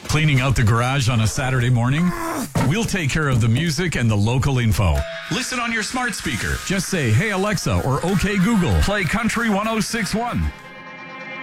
Cleaning out the garage on a Saturday morning? We'll take care of the music and the local info. Listen on your smart speaker. Just say, "Hey Alexa," or "Okay Google, play Country 106.1."